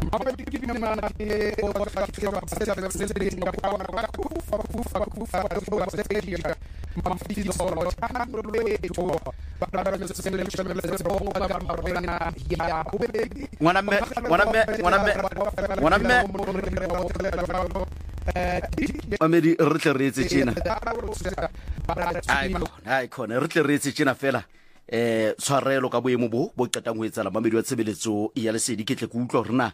Amedi re tle re etse tjena ai khona re tle re etse tjena fela tshwarelo ka boemo bo qetang ho etsala mamedi wa tshebeletso ya lesedi ke tle ke utlwa hore na